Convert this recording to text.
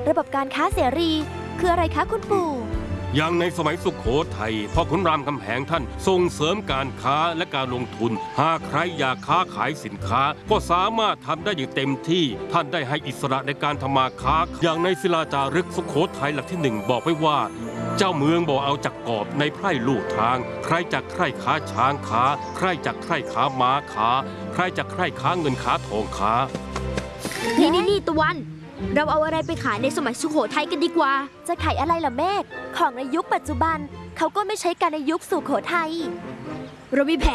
ระบบการค้าเสรีคืออะไรคะคุณปู่อย่างในสมัยสุโขทัยพ่อขุนรามคำแหงท่านส่งเสริมการค้าและการลงทุนหากใครอยากค้าขายสินค้าก็สามารถทำได้อย่างเต็มที่ท่านได้ให้อิสระในการทำมาค้าอย่างในศิลาจารึกสุโขทัยหลักที่1บอกไว้ว่าเจ้าเมืองบอกเอาจากกอบในไพร่ลู่ทางใครจากใครค้าช้างค้าใครจากใครค้าม้าค้าใครจากใครค้าเงินค้าทองค้านี่ตะวันเราเอาอะไรไปขายในสมัยสุโขทัยกันดีกว่าจะขายอะไรล่ะเมฆของในยุคปัจจุบันเขาก็ไม่ใช้กันในยุคสุโขทัยเรามีแผน